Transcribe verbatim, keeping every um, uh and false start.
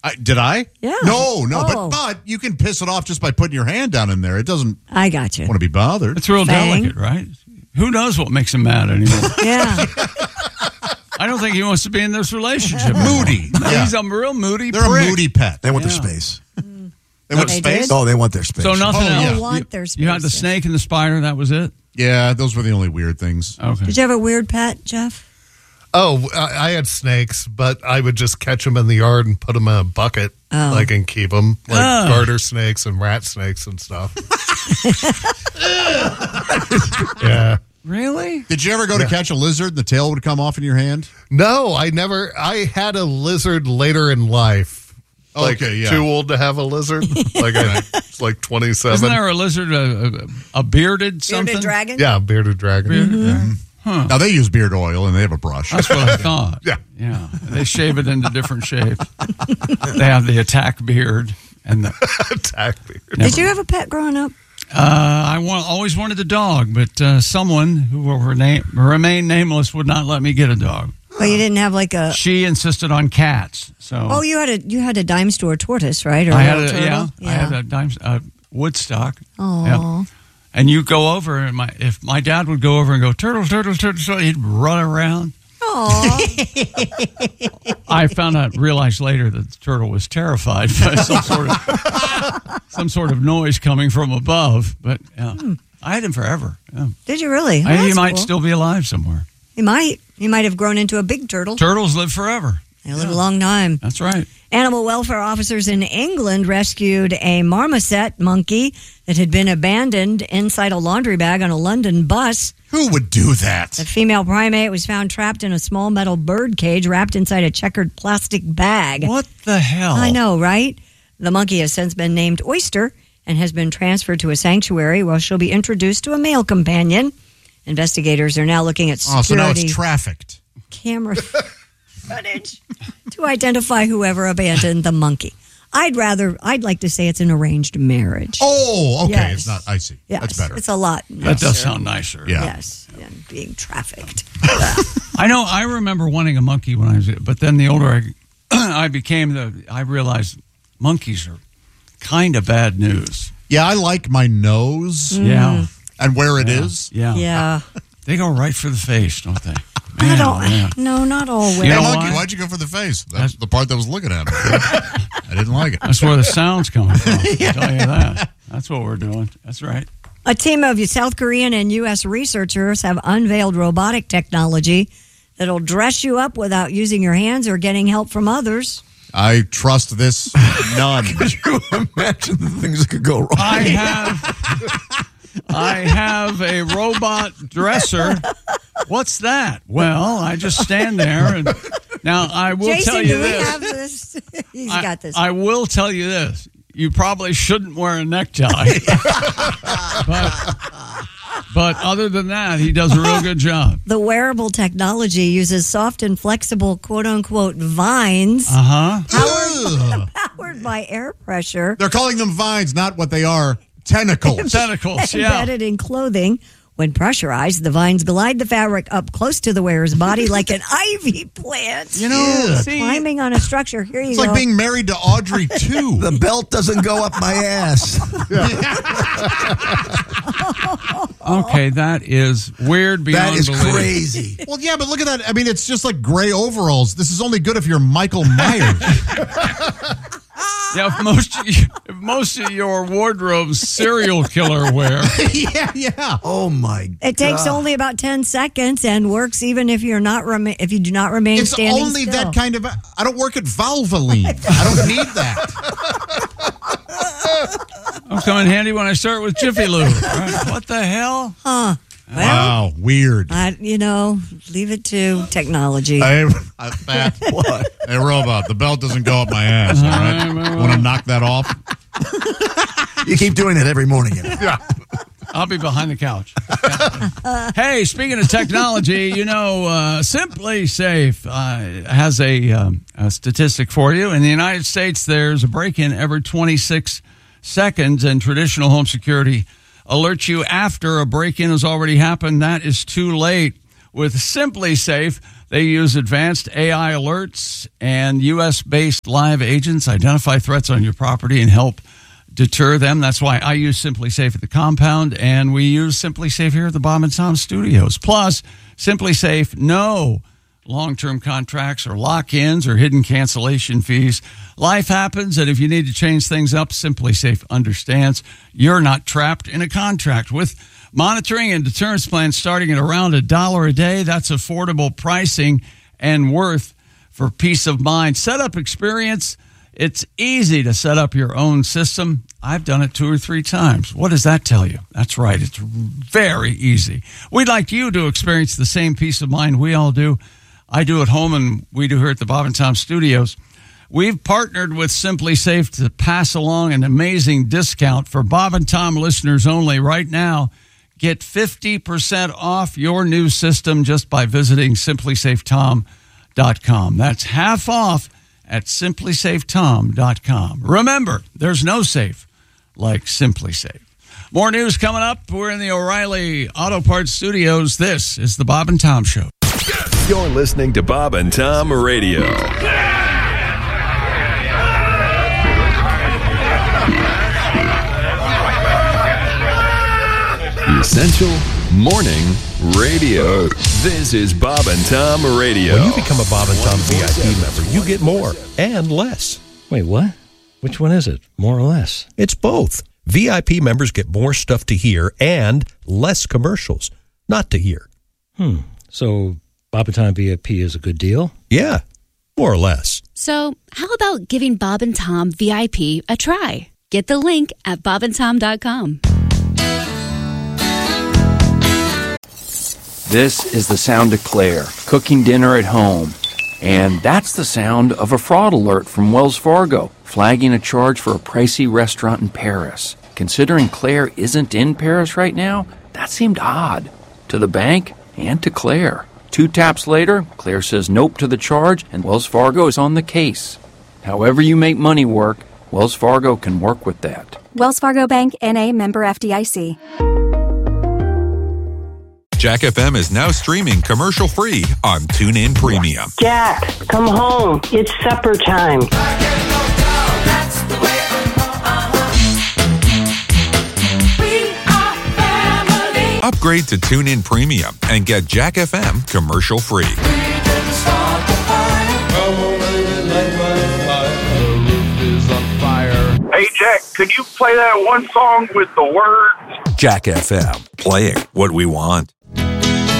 I, did I? Yeah. No, no, Oh. but but you can piss it off just by putting your hand down in there. It doesn't I got you. want to be bothered. It's real Fang. delicate, right? Who knows what makes him mad anymore? Yeah. I don't think he wants to be in this relationship. Moody. Yeah. He's a real moody They're prick. a moody pet. They want Yeah. their space. They went to They space? did? Oh, they want their space. So nothing Oh, else. yeah. They want You- their You had the space, yeah. snake and the spider. That was it. Yeah, those were the only weird things. Okay. Did you have a weird pet, Jeff? Oh, I I had snakes, but I would just catch them in the yard and put them in a bucket, Oh. like, and keep them, like Oh. garter snakes and rat snakes and stuff. Yeah. Really? Did you ever go to catch a lizard and the tail would come off in your hand? No, I never. I had a lizard later in life. Like, Okay, yeah. too old to have a lizard. Like, I, it's like twenty-seven. Isn't there a lizard, a, a, a bearded something? Bearded dragon? Yeah, bearded dragon. Bearded- Now, they use beard oil and they have a brush. That's what I thought. Yeah. Yeah. They shave it into different shapes. They have the attack beard and the. Attack beard. Did you have a pet growing up? Uh, I wa- always wanted a dog, but uh, someone who will rena- remain nameless would not let me get a dog. Well, you didn't have like a. She insisted on cats. So Oh, you had a you had a dime store tortoise, right? Or I had a little yeah, turtle? I had a dime uh, Woodstock. Aw. Yeah. And you go over, and my if my dad would go over and go turtle, turtle, turtle, turtle, he'd run around. Aw. I found out, realized later that the turtle was terrified by some sort of some sort of noise coming from above. But yeah, I had him forever. Yeah. Did you really? I, he That's might cool. still be alive somewhere. He might. He might have grown into a big turtle. Turtles live forever. They live a long time. That's right. Animal welfare officers in England rescued a marmoset monkey that had been abandoned inside a laundry bag on a London bus. Who would do that? The female primate was found trapped in a small metal bird cage wrapped inside a checkered plastic bag. What the hell? I know, right? The monkey has since been named Oyster and has been transferred to a sanctuary where she'll be introduced to a male companion. Investigators are now looking at Oh, so now security it's trafficked. camera footage to identify whoever abandoned the monkey. I'd rather, I'd like to say it's an arranged marriage. Oh, okay. Yes. It's not. I see. Yes, That's better. It's a lot. That does sound nicer. Yeah. Yes, than being trafficked. I know. I remember wanting a monkey when I was, but then the older I, I became, the I realized monkeys are kind of bad news. Yeah, I like my nose Yeah. and where it Yeah. is. Yeah. Yeah. They go right for the face, don't they? I Man, don't, oh, man. no, not always. You know Hey, monkey, why? why'd you go for the face? That's the part that was looking at me. I didn't like it. That's where the sound's coming from. I'll tell you that. That's what we're doing. That's right. A team of South Korean and U S researchers have unveiled robotic technology that'll dress you up without using your hands or getting help from others. I trust this none. Could you imagine the things that could go wrong? I have I have a robot dresser. What's that? Well, I just stand there and now I will Jason, tell you do we this. have this? He's I, got this. I will tell you this. You probably shouldn't wear a necktie. but, but other than that, he does a real good job. The wearable technology uses soft and flexible quote-unquote vines Uh-huh. Ugh. powered by air pressure They're calling them vines, not what they are. Tentacles. Tentacles, yeah. embedded in clothing. When pressurized, the vines glide the fabric up close to the wearer's body like an ivy plant. You know, Yeah. see, Climbing on a structure. Here you It's go. like being married to Audrey too. The belt doesn't go up my ass. okay, that is weird beyond That is belief. crazy. Well, yeah, but look at that. I mean, it's just like gray overalls. This is only good if you're Michael Myers. Yeah, if most of you, if most of your wardrobe's serial killer wear. yeah, yeah. Oh my God. It takes only about ten seconds and works even if you're not rema- if you do not remain It's standing only still. that kind of. I don't work at Valvoline. I don't need that. I'll come in handy when I start with Jiffy Lube. Right? What the hell? Huh. Well, Wow, weird. I, you know, leave it to technology. Hey, I, Pat, what? Hey, robot, the belt doesn't go up my ass, all right? Want to knock that off? You keep doing it every morning. You know? Yeah. I'll be behind the couch. Hey, speaking of technology, you know, uh, Simply Safe uh, has a, um, a statistic for you. In the United States, there's a break-in every twenty-six seconds, and traditional home security alerts you after a break-in has already happened. That is too late. With Simply Safe, They use advanced A I alerts and U S-based live agents identify threats on your property and help deter them. That's why I use Simply Safe at the compound, and we use Simply Safe here at the Bob and Tom Studios. Plus, Simply Safe, no long-term contracts or lock-ins or hidden cancellation fees. Life happens, and if you need to change things up, Simply Safe understands. You're not trapped in a contract. With monitoring and deterrence plans starting at around a dollar a day, that's affordable pricing and worth for peace of mind. Setup experience. It's easy to set up your own system. I've done it two or three times. What does that tell you? That's right. It's very easy. We'd like you to experience the same peace of mind we all do. I do at home, and we do here at the Bob and Tom Studios. We've partnered with Simply Safe to pass along an amazing discount for Bob and Tom listeners only. Right now, get fifty percent off your new system just by visiting simply safe tom dot com. That's half off at simply safe tom dot com. Remember, there's no safe like Simply Safe. More news coming up. We're in the O'Reilly Auto Parts Studios. This is the Bob and Tom Show. You're listening to Bob and Tom Radio. Essential Morning Radio. This is Bob and Tom Radio. When you become a Bob and Tom V I P member, you get more and less. Wait, what? Which one is it? More or less? It's both. V I P members get more stuff to hear and less commercials not to hear. Hmm. So Bob and Tom V I P is a good deal? Yeah, more or less. So how about giving Bob and Tom V I P a try? Get the link at bob and tom dot com. This is the sound of Claire, cooking dinner at home. And that's the sound of a fraud alert from Wells Fargo, flagging a charge for a pricey restaurant in Paris. Considering Claire isn't in Paris right now, that seemed odd. To the bank and to Claire. Two taps later, Claire says nope to the charge, and Wells Fargo is on the case. However you make money work, Wells Fargo can work with that. Wells Fargo Bank, N A, member F D I C. Jack F M is now streaming commercial-free on TuneIn Premium. Jack, come home. It's supper time. Upgrade to TuneIn Premium and get Jack F M commercial-free. Hey, Jack, could you play that one song with the words? Jack F M, playing what we want.